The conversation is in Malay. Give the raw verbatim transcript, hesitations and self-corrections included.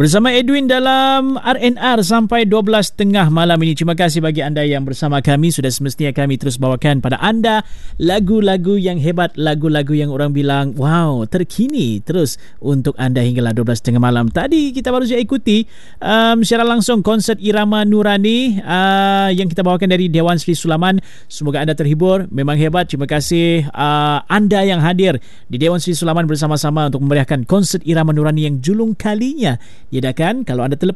Bersama Edwin dalam R and R sampai dua belas tiga puluh malam ini. Terima kasih bagi anda yang bersama kami. Sudah semestinya kami terus bawakan pada anda lagu-lagu yang hebat, lagu-lagu yang orang bilang wow, terkini terus untuk anda hinggalah dua belas tiga puluh malam. Tadi kita baru saja ikuti um, secara langsung konsert Irama Nurani uh, yang kita bawakan dari Dewan Sri Sulaman. Semoga anda terhibur. Memang hebat. Terima kasih uh, anda yang hadir di Dewan Sri Sulaman bersama-sama untuk memeriahkan konsert Irama Nurani yang julung kalinya diadakan. Kalau anda terlepas